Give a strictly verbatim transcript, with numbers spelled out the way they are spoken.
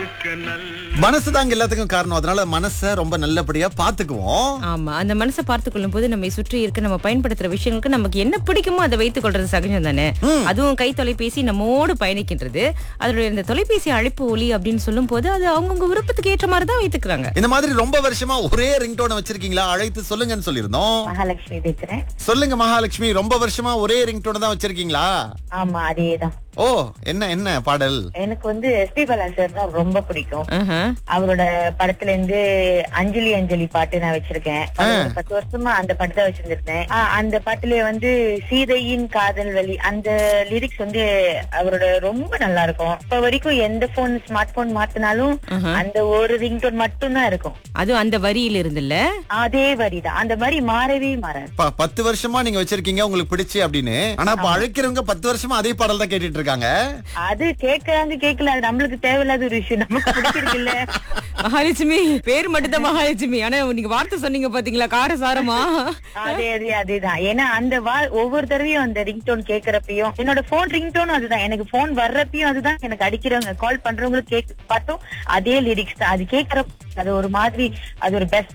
மனசுதாங்க எல்லாத்துக்கும் காரணம். அதனால மனசை ரொம்ப நல்லபடியா பாத்துக்குவோம். ஆமா, அந்த மனசை பார்த்து கொள்ளும் போது நம்ம சுற்றி இருக்க நம்ம பயன்படுத்துற விஷயங்களுக்கு நமக்கு என்ன பிடிக்குமோ அதை வைத்துக் கொள்றது சகஜம் தானே. அதுவும் கை தொலைபேசி நம்மோடு பயணிக்கின்றது. அதோட இந்த தொலைபேசி அழைப்பு ஒலி அப்படின்னு சொல்லும் போது அது அவங்கவுங்க விருப்பத்துக்கு ஏற்ற மாதிரி தான் வைத்துக்கிறாங்க. இந்த மாதிரி ரொம்ப வருஷமா ஒரே ரிங்டோன் வச்சிருக்கீங்களா? அழைத்து சொல்லுங்கன்னு சொல்லிருந்தோம். மகாலட்சுமி பேசுறேன். சொல்லுங்க மகாலட்சுமி, ரொம்ப வருஷமா ஒரே ரிங்டோன் தான் வச்சிருக்கீங்களா? ஆமா, அதேதான். ஓ, என்ன என்ன பாடல்? எனக்கு வந்து எஸ்பி பாலா சார் தான் ரொம்ப பிடிக்கும். ஆஹா. அவரோட படத்துல இருந்து அஞ்சலி அஞ்சலி பாட்டு நான் வச்சிருக்கேன். ஒரு பத்து வருஷமா அந்த பாட்டு தான் வச்சிருந்திருக்கேன். ஆஹ், அந்த பாட்டுல வந்து சீதையின் காதல் வழி அந்த லிரிக்ஸ் வந்து அவரோட ரொம்ப நல்லா இருக்கும். இப்ப வரைக்கும் எந்த போன் ஸ்மார்ட் போன் மாத்தினாலும் அந்த ஒரு ரிங்டோன் மட்டும் தான் இருக்கும். அதுவும் அந்த வரியில இருந்துல்ல, அதே வரிதான். அந்த வரி மாறவே மாறாது. ப- பத்து வருஷமா நீங்க வச்சிருக்கீங்க உங்களுக்கு பிடிச்சு அப்படின்னு. ஆனா இப்ப அழைக்கிறவங்க பத்து வருஷமா அதே பாடல் தான் கேட்டுட்டு இருக்காங்க. அது கேக்குறாங்க கேட்கல, அது நம்மளுக்கு தேவையில்லாத ஒரு விஷயம். நமக்கு பிடிச்சிருக்குல்ல. மகாலட்சுமி பேர் மட்டும் தான் மகாலட்சுமி, ஆனா நீங்க வார்த்தை சொன்னீங்க பாத்தீங்களா, காரசாரமா. அதே அதே அதேதான். ஏன்னா அந்த வா- ஒவ்வொரு தடவையும் அந்த ரிங்டோன் கேக்குறப்பையும் என்னோட போன் ரிங்டோனும் அதுதான். எனக்கு போன் வர்றப்பையும் அதுதான். எனக்கு அடிக்கிறவங்க கால் பண்றவங்களுக்கு கேட்க பார்த்தோம் அதே லிரிக்ஸ் தான். அது கேக்குறப்ப அது ஒரு மாதிரி, அது ஒரு பெஸ்ட்